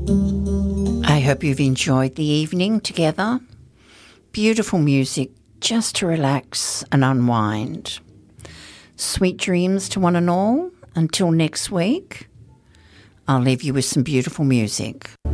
I hope you've enjoyed the evening together. Beautiful music just to relax and unwind. Sweet dreams to one and all. Until next week, I'll leave you with some beautiful music.